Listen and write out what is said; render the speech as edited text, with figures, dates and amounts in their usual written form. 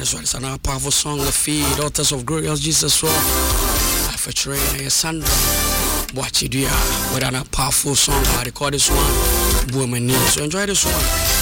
This one is another powerful song, The Feed, Daughters of Glorious Jesus, featuring Sandra Boachidia with another powerful song. I record this one, Women Need. So enjoy this one.